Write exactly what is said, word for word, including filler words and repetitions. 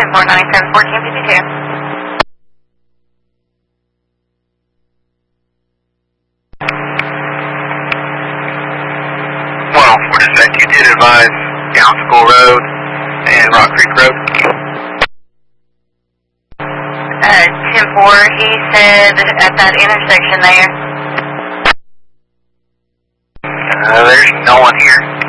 four nine seven, fourteen fifty-two. one oh four dispatch, you did advise Down School Road and Rock Creek Road. Uh, ten four, he said at that intersection there. Uh, there's no one here.